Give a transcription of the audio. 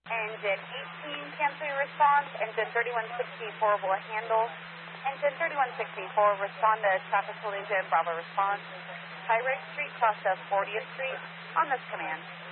Engine 18, cancel your response. Engine 3164 will handle. Engine 3164, respond to traffic collision. Bravo response. Tyrant Street, cross of 40th Street on this command.